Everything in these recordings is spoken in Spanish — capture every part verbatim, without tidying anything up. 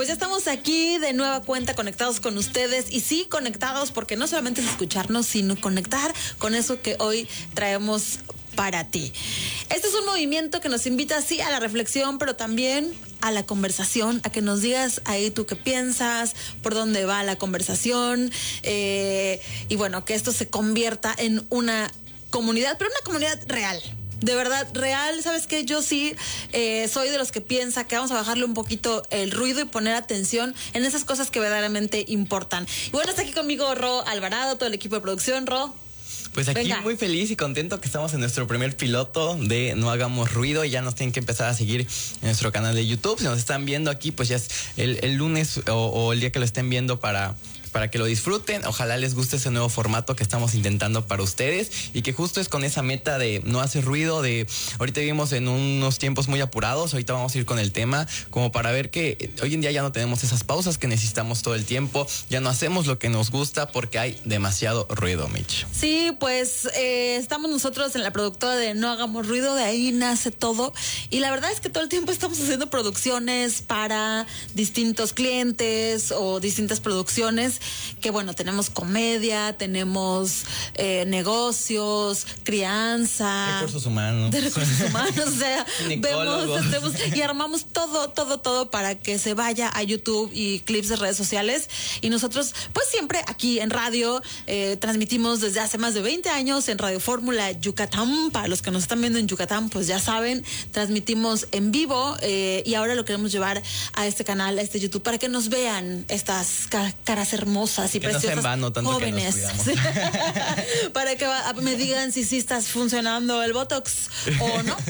pues ya estamos aquí de nueva cuenta conectados con ustedes y sí conectados porque no solamente es escucharnos, sino conectar con eso que hoy traemos para ti. Este es un movimiento que nos invita sí a la reflexión, pero también a la conversación, a que nos digas ahí tú qué piensas, por dónde va la conversación, eh, y bueno, que esto se convierta en una comunidad, pero una comunidad real. De verdad, real, ¿sabes qué? Yo sí eh, soy de los que piensa que vamos a bajarle un poquito el ruido y poner atención en esas cosas que verdaderamente importan. Y bueno, está aquí conmigo Ro Alvarado, todo el equipo de producción. Ro. Pues aquí Venga. Muy feliz y contento que estamos en nuestro primer piloto de No Hagamos Ruido. Y ya nos tienen que empezar a seguir en nuestro canal de YouTube. Si nos están viendo aquí, pues ya es el, el lunes o, o el día que lo estén viendo para... para que lo disfruten. Ojalá les guste ese nuevo formato que estamos intentando para ustedes y que justo es con esa meta de no hacer ruido, de ahorita vivimos en unos tiempos muy apurados, ahorita vamos a ir con el tema como para ver que hoy en día ya no tenemos esas pausas que necesitamos todo el tiempo, ya no hacemos lo que nos gusta porque hay demasiado ruido, Mitch. Sí, pues eh, estamos nosotros en la productora de No Hagamos Ruido, de ahí nace todo y la verdad es que todo el tiempo estamos haciendo producciones para distintos clientes o distintas producciones. Que bueno, tenemos comedia, tenemos eh, negocios, crianza, recursos humanos, de recursos humanos, o sea, vemos, hacemos, y armamos todo, todo, todo para que se vaya a YouTube y clips de redes sociales. Y nosotros, pues siempre aquí en radio, eh, transmitimos desde hace más de veinte años en Radio Fórmula Yucatán. Para los que nos están viendo en Yucatán, pues ya saben, transmitimos en vivo eh, y ahora lo queremos llevar a este canal, a este YouTube, para que nos vean estas ca- caras hermosas. Hermosas y que preciosas, no sea en vano, tanto jóvenes, que nos cuidamos. para que va, me digan si sí está funcionando el Botox o no.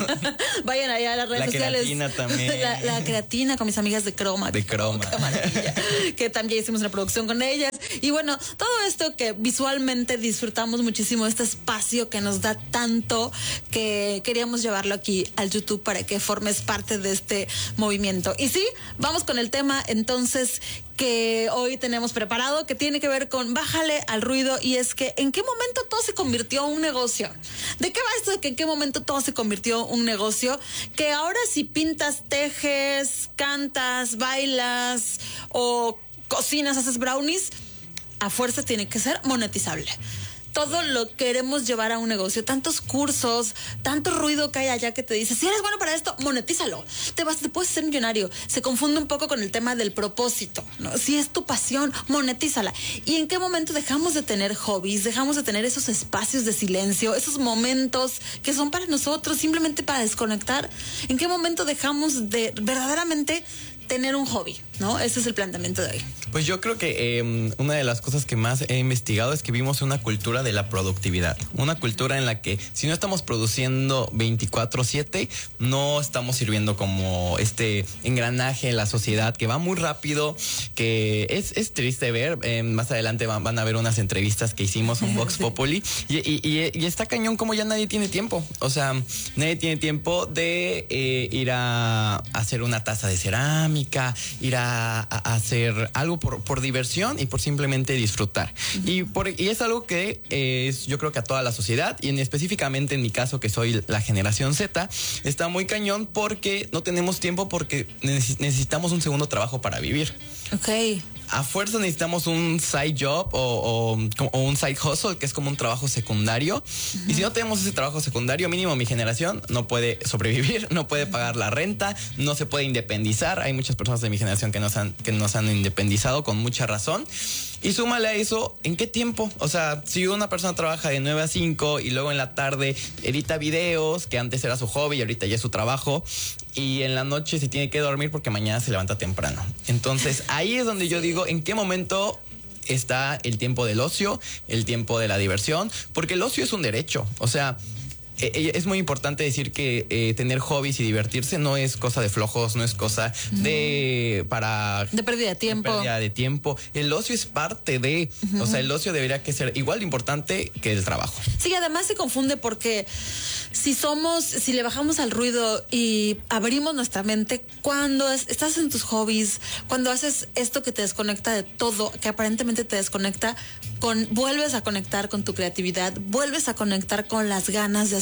Vayan allá a las redes la sociales. Creatina también. La, la creatina con mis amigas de Croma. De Croma. Oh, qué maravilla. Que también hicimos una producción con ellas. Y bueno, todo esto que visualmente disfrutamos muchísimo, este espacio que nos da tanto, que queríamos llevarlo aquí al YouTube para que formes parte de este movimiento. Y sí, vamos con el tema entonces que hoy tenemos preparado, que tiene que ver con bájale al ruido, y es que ¿en qué momento todo se convirtió en un negocio? ¿De qué va esto de que en qué momento todo se convirtió en un negocio? Que ahora si pintas, tejes, cantas, bailas o cocinas, haces brownies, a fuerza tiene que ser monetizable. Todo lo queremos llevar a un negocio, tantos cursos, tanto ruido que hay allá que te dice, si eres bueno para esto, monetízalo, te vas, te puedes ser millonario. Se confunde un poco con el tema del propósito, ¿no? Si es tu pasión, monetízala. ¿Y en qué momento dejamos de tener hobbies, dejamos de tener esos espacios de silencio, esos momentos que son para nosotros, simplemente para desconectar? ¿En qué momento dejamos de verdaderamente tener un hobby, ¿no? Ese es el planteamiento de hoy. Pues yo creo que eh, una de las cosas que más he investigado es que vivimos una cultura de la productividad, una cultura en la que si no estamos produciendo veinticuatro siete, no estamos sirviendo como este engranaje en la sociedad que va muy rápido, que es, es triste ver, eh, más adelante van, van a ver unas entrevistas que hicimos en Vox Populi, y, y, y, y está cañón como ya nadie tiene tiempo, o sea, nadie tiene tiempo de eh, ir a, a hacer una taza de cerámica, ir a, a hacer algo por, por diversión y por simplemente disfrutar. Uh-huh. Y, por, y es algo que eh, es, yo creo que a toda la sociedad, y en, específicamente en mi caso, que soy la generación Z, está muy cañón porque no tenemos tiempo, porque necesitamos un segundo trabajo para vivir. Ok. A fuerza necesitamos un side job o, o, o un side hustle, que es como un trabajo secundario. Uh-huh. Y si no tenemos ese trabajo secundario, mínimo mi generación no puede sobrevivir, no puede pagar la renta, no se puede independizar. Hay muchas personas de mi generación que nos han, que nos han independizado con mucha razón. Y súmale a eso, ¿en qué tiempo? O sea, si una persona trabaja de nueve a cinco y luego en la tarde edita videos, que antes era su hobby y ahorita ya es su trabajo, y en la noche se tiene que dormir porque mañana se levanta temprano. Entonces, ahí es donde yo digo, ¿en qué momento está el tiempo del ocio, el tiempo de la diversión? Porque el ocio es un derecho, o sea, eh, es muy importante decir que eh, tener hobbies y divertirse no es cosa de flojos, no es cosa uh-huh. de para de pérdida de tiempo. De pérdida de tiempo. El ocio es parte de, uh-huh. o sea, el ocio debería que ser igual de importante que el trabajo. Sí, además se confunde porque si somos, si le bajamos al ruido y abrimos nuestra mente, cuando es, estás en tus hobbies, cuando haces esto que te desconecta de todo, que aparentemente te desconecta, con, vuelves a conectar con tu creatividad, vuelves a conectar con las ganas de hacer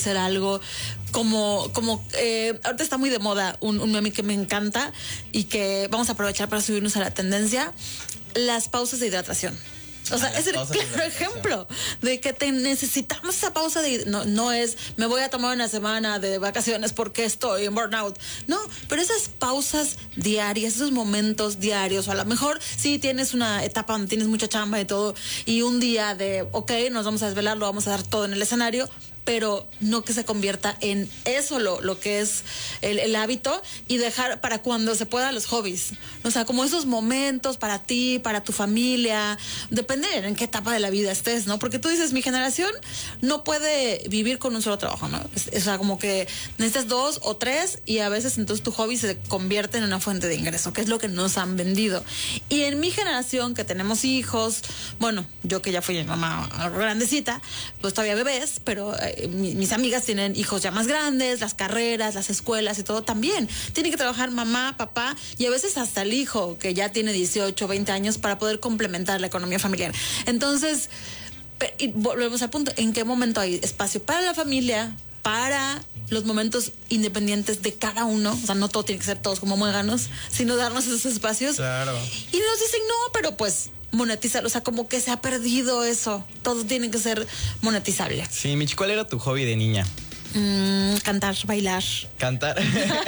hacer algo. Como, como eh, ahorita está muy de moda un, un meme que me encanta y que vamos a aprovechar para subirnos a la tendencia, las pausas de hidratación. O sea, Ah, es el claro ejemplo de que te necesitamos esa pausa de no, no es me voy a tomar una semana de vacaciones porque estoy en burnout. No, pero esas pausas diarias, esos momentos diarios, o a lo mejor sí tienes una etapa donde tienes mucha chamba y todo, y un día de ok, nos vamos a desvelar, lo vamos a dar todo en el escenario, pero no que se convierta en eso lo, lo que es el, el hábito, y dejar para cuando se pueda los hobbies. O sea, como esos momentos para ti, para tu familia, depende en qué etapa de la vida estés, ¿no? Porque tú dices, mi generación no puede vivir con un solo trabajo, ¿no? O sea, como que necesitas dos o tres y a veces entonces tu hobby se convierte en una fuente de ingreso, que es lo que nos han vendido. Y en mi generación, que tenemos hijos, bueno, yo que ya fui mamá grandecita, pues todavía bebés, pero mis amigas tienen hijos ya más grandes, las carreras, las escuelas y todo también. Tiene que trabajar mamá, papá y a veces hasta el hijo que ya tiene dieciocho, veinte años para poder complementar la economía familiar. Entonces, y volvemos al punto, ¿en qué momento hay espacio para la familia, para los momentos independientes de cada uno? O sea, no todo tiene que ser todos como muéganos, sino darnos esos espacios. Claro. Y nos dicen, no, pero pues monetizar, o sea, como que se ha perdido eso. Todo tiene que ser monetizable. Sí, Michi, ¿cuál era tu hobby de niña? Mm, cantar, bailar. Cantar.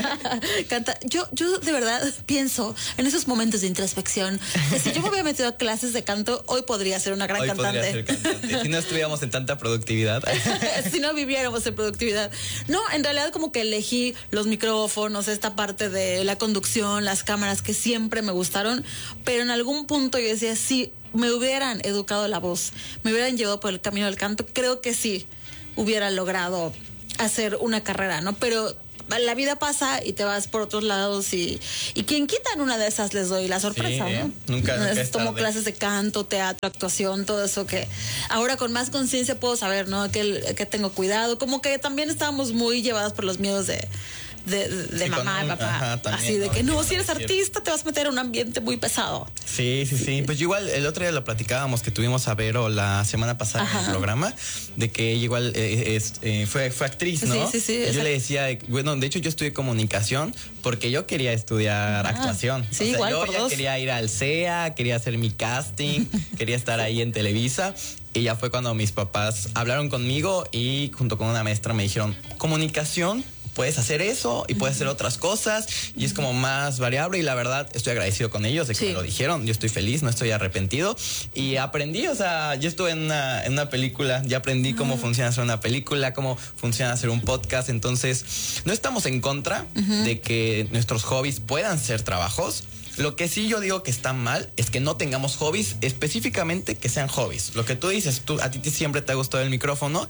Cantar. Yo, yo de verdad pienso en esos momentos de introspección que si yo me hubiera metido a clases de canto, hoy podría ser una gran Hoy cantante. podría ser cantante. Si no estuviéramos en tanta productividad. Si no viviéramos en productividad. No, en realidad como que elegí los micrófonos, esta parte de la conducción, las cámaras que siempre me gustaron, pero en algún punto yo decía, si me hubieran educado la voz, me hubieran llevado por el camino del canto, creo que sí hubiera logrado hacer una carrera, ¿no? Pero la vida pasa y te vas por otros lados y, y quien quita en una de esas les doy la sorpresa, sí, ¿no? Nunca, nunca es Tomo tarde. clases de canto, teatro, actuación, todo eso que ahora con más conciencia puedo saber, ¿no? Que, que tengo cuidado, como que también estábamos muy llevadas por los miedos de de, de, de Sí, mamá y con- papá, ajá, también, así de ¿no? que no, Que si eres decir. artista te vas a meter en un ambiente muy pesado. Sí, sí, sí. Pues yo igual el otro día lo platicábamos que tuvimos a Vero la semana pasada en Ajá. el programa, de que ella igual eh, es, eh, fue, fue actriz, ¿no? Sí, sí, sí, Y yo exacto. le decía, eh, bueno, de hecho yo estudié comunicación porque yo quería estudiar Ah, actuación. sí, o sea, igual, yo por ya dos. quería ir al C E A, quería hacer mi casting, quería estar ahí en Televisa. Y ya fue cuando mis papás hablaron conmigo y junto con una maestra me dijeron, comunicación, puedes hacer eso y puedes hacer otras cosas y es como más variable, y la verdad estoy agradecido con ellos de que Sí. me lo dijeron. Yo estoy feliz, no estoy arrepentido y aprendí, o sea, yo estuve en una, en una película, ya aprendí cómo funciona hacer una película, cómo funciona hacer un podcast. Entonces no estamos en contra de que nuestros hobbies puedan ser trabajos. Lo que sí yo digo que está mal es que no tengamos hobbies específicamente que sean hobbies. Lo que tú dices, tú, a ti te- siempre te ha gustado el micrófono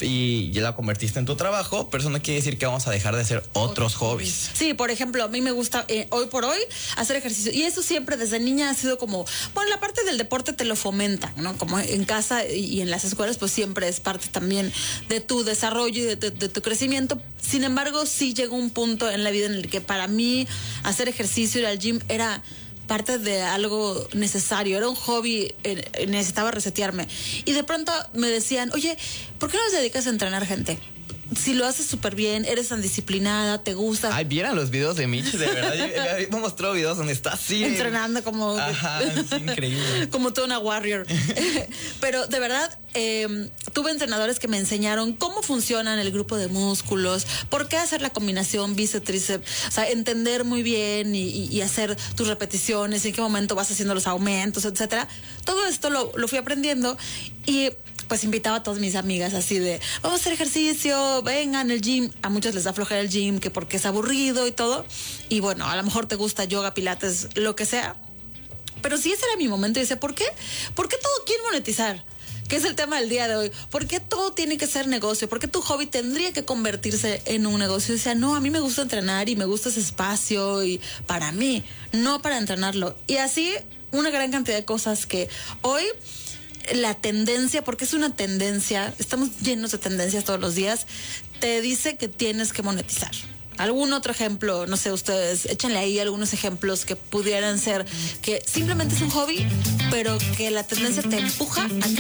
y ya la convertiste en tu trabajo, pero eso no quiere decir que vamos a dejar de hacer otros hobbies. Sí, por ejemplo, a mí me gusta eh, hoy por hoy hacer ejercicio. Y eso siempre desde niña ha sido como, bueno, la parte del deporte te lo fomentan, ¿no? Como en casa y, y en las escuelas, pues siempre es parte también de tu desarrollo y de, de- de tu crecimiento. Sin embargo, sí llegó un punto en la vida en el que para mí hacer ejercicio, ir al gym, era parte de algo necesario, era un hobby, eh, necesitaba resetearme. Y de pronto me decían, oye, ¿por qué no te dedicas a entrenar gente? Si lo haces súper bien, eres tan disciplinada, te gusta. Ay, ¿vieran los videos de Mitch? De verdad, yo- yo- me mostró videos donde está así. Entrenando como Ajá, es increíble. como toda una warrior. Pero de verdad eh, tuve entrenadores que me enseñaron cómo funcionan el grupo de músculos, por qué hacer la combinación bíceps tríceps, o sea, entender muy bien y, y- y hacer tus repeticiones, en qué momento vas haciendo los aumentos, etcétera. Todo esto lo, lo fui aprendiendo y pues invitaba a todas mis amigas así de, vamos a hacer ejercicio, vengan el gym. A muchos les da flojera el gym, que porque es aburrido y todo. Y bueno, a lo mejor te gusta yoga, pilates, lo que sea. Pero sí, ese era mi momento y decía, ¿por qué? ¿Por qué todo quiere monetizar? Que es el tema del día de hoy. ¿Por qué todo tiene que ser negocio? ¿Por qué tu hobby tendría que convertirse en un negocio? Y decía, no, a mí me gusta entrenar y me gusta ese espacio y para mí, no para entrenarlo. Y así una gran cantidad de cosas que hoy la tendencia, porque es una tendencia, estamos llenos de tendencias todos los días, te dice que tienes que monetizar. ¿Algún otro ejemplo? No sé, ustedes, échenle ahí algunos ejemplos que pudieran ser que simplemente es un hobby, pero que la tendencia te empuja a que